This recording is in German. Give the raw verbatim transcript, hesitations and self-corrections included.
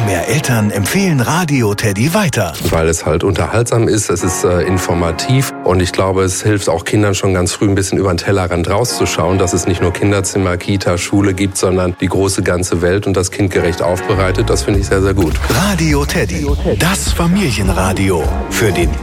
mehr Eltern empfehlen Radio Teddy weiter. Weil es halt unterhaltsam ist, es ist äh, informativ und ich glaube, es hilft auch Kindern schon ganz früh ein bisschen über den Tellerrand rauszuschauen, dass es nicht nur Kinderzimmer, Kita, Schule gibt, sondern die große ganze Welt und das kindgerecht aufbereitet. Das finde ich sehr, sehr gut. Radio Teddy, das Familienradio für den